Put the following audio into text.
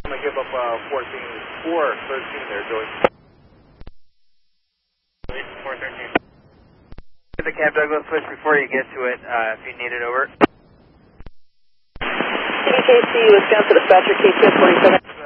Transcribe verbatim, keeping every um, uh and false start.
I'm going to give up uh, fourteen, four thirteen there, Joey. four thirteen. Get the Cab Douglas switch before you get to it, uh, if you need it, over. K C, Wisconsin dispatcher, K C forty-seven.